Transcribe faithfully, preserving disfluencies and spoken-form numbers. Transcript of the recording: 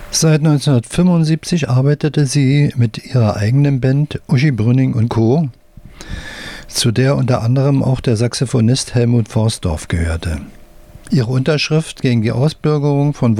Seit neunzehnhundertfünfundsiebzig arbeitete sie mit ihrer eigenen Band Uschi Brünning und Co., zu der unter anderem auch der Saxophonist Helmut Forstdorf gehörte. Ihre Unterschrift gegen die Ausbürgerung von